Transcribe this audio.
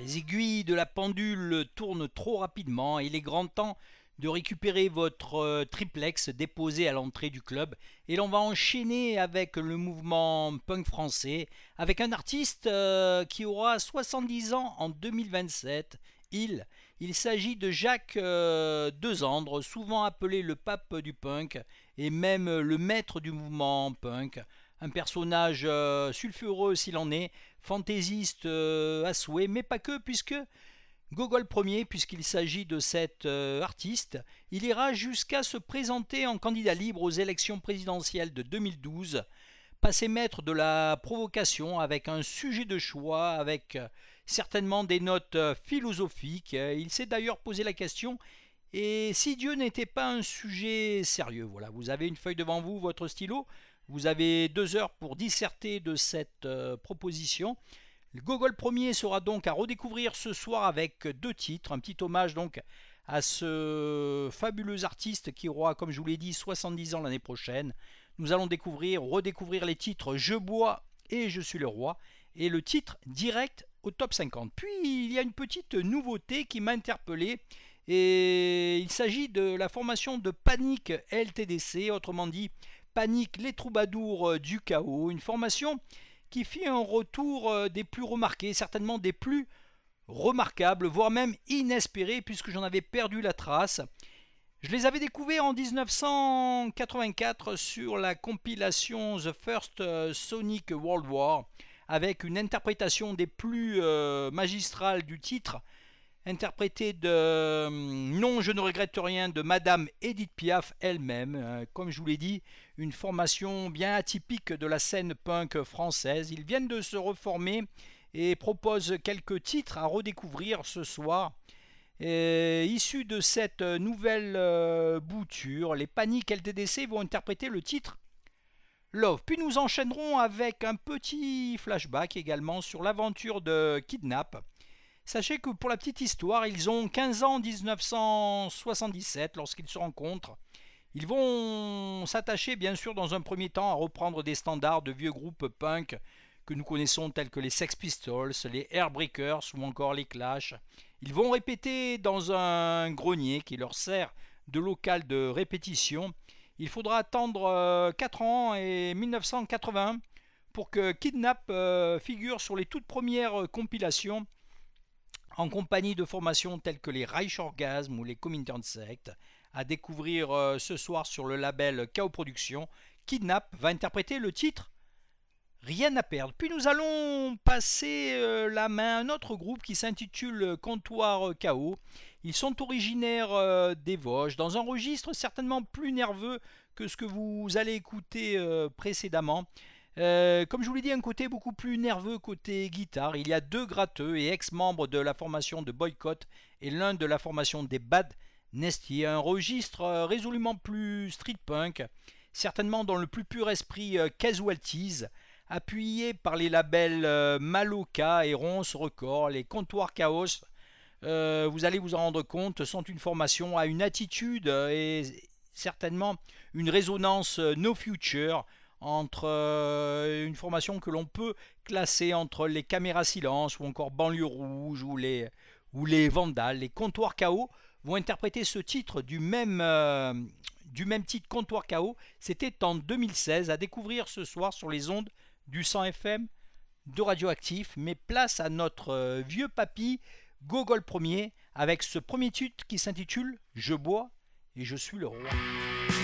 Les aiguilles de la pendule tournent trop rapidement et il est grand temps de récupérer votre triplex déposé à l'entrée du club. Et l'on va enchaîner avec le mouvement punk français, avec un artiste qui aura 70 ans en 2027. Il s'agit de Jacques Desandres, souvent appelé le pape du punk et même le maître du mouvement punk. Un personnage sulfureux s'il en est, fantaisiste à souhait, mais pas que, puisque Gogol Premier, puisqu'il s'agit de cet artiste, il ira jusqu'à se présenter en candidat libre aux élections présidentielles de 2012, passé maître de la provocation avec un sujet de choix, avec certainement des notes philosophiques. Il s'est d'ailleurs posé la question, et si Dieu n'était pas un sujet sérieux? Voilà, vous avez une feuille devant vous, votre stylo, vous avez 2 heures pour disserter de cette proposition. Le Gogol Premier sera donc à redécouvrir ce soir avec 2 titres, un petit hommage donc à ce fabuleux artiste qui aura, comme je vous l'ai dit, 70 ans l'année prochaine. Nous allons redécouvrir les titres Je bois et Je suis le roi et le titre direct au top 50. Puis il y a une petite nouveauté qui m'a interpellé et il s'agit de la formation de Panic LTDC, autrement dit Panic les troubadours du chaos, une formation qui fit un retour des plus remarqués, certainement des plus remarquables, voire même inespérés, puisque j'en avais perdu la trace. Je les avais découverts en 1984 sur la compilation The First Sonic World War, avec une interprétation des plus magistrales du titre, interprété de Non, je ne regrette rien de Madame Edith Piaf elle-même. Comme je vous l'ai dit, une formation bien atypique de la scène punk française. Ils viennent de se reformer et proposent quelques titres à redécouvrir ce soir. Issus de cette nouvelle bouture, les Panic LTDC vont interpréter le titre Love. Puis nous enchaînerons avec un petit flashback également sur l'aventure de Kidnap. Sachez que pour la petite histoire, ils ont 15 ans en 1977 lorsqu'ils se rencontrent. Ils vont s'attacher bien sûr dans un premier temps à reprendre des standards de vieux groupes punk que nous connaissons tels que les Sex Pistols, les Airbreakers ou encore les Clash. Ils vont répéter dans un grenier qui leur sert de local de répétition. Il faudra attendre 4 ans et 1980 pour que Kidnap figure sur les toutes premières compilations en compagnie de formations telles que les Reich Orgasm ou les Comintern Sect. À découvrir ce soir sur le label Chaos Productions, Kidnap va interpréter le titre Rien à perdre. Puis nous allons passer la main à un autre groupe qui s'intitule Comptoir Chaos. Ils sont originaires des Vosges, dans un registre certainement plus nerveux que ce que vous allez écouter précédemment. Comme je vous l'ai dit, un côté beaucoup plus nerveux côté guitare. Il y a 2 gratteux et ex-membres de la formation de Boycott et l'un de la formation des Bad Nasty. Un registre résolument plus street punk, certainement dans le plus pur esprit Casualties, appuyé par les labels Maloka et Ronce Records. Les Comptoirs Chaos, vous allez vous en rendre compte, sont une formation à une attitude et certainement une résonance no future entre une formation que l'on peut classer entre les Caméras Silence ou encore Banlieue Rouge ou les Vandales. Les Comptoirs Chaos vont interpréter ce titre du même titre Comptoir Chaos. C'était en 2016, à découvrir ce soir sur les ondes du 100 FM de Radioactif. Mais place à notre vieux papy Gogol Premier avec ce premier titre qui s'intitule Je bois et je suis le roi.